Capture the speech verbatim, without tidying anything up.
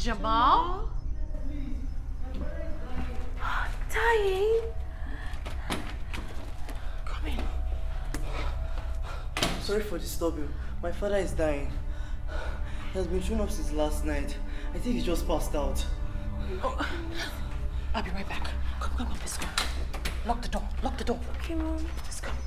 Jamal? Dying? Come in. Sorry for disturbing. My father is dying. He has been thrown up since last night. I think he just passed out. Oh, I'll be right back. Come, come, come, let's go. Lock the door. Lock the door. Okay, Mom. Let's go.